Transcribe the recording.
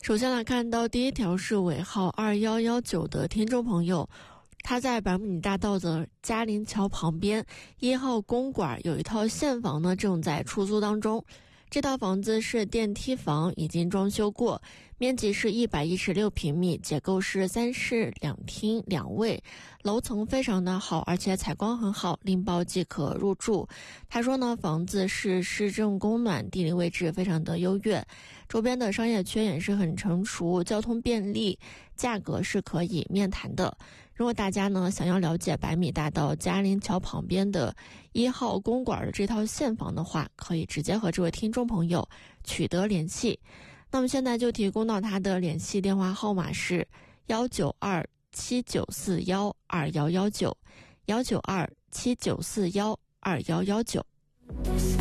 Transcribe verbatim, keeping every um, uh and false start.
首先来看到第一条是尾号二一一九的听众朋友，他在百慕尼大道的嘉陵桥旁边一号公馆有一套现房呢，正在出租当中。这套房子是电梯房，已经装修过，面积是一百一十六平米，结构是三室两厅两卫，楼层非常的好，而且采光很好，拎包即可入住。他说呢，房子是市政供暖，地理位置非常的优越，周边的商业圈也是很成熟，交通便利，价格是可以面谈的。如果大家呢想要了解百米大道嘉陵桥旁边的一号公馆的这套现房的话，可以直接和这位听众朋友取得联系。那么现在就提供到他的联系电话号码是幺九二七九四幺二幺幺九，幺九二七九四幺二幺幺九。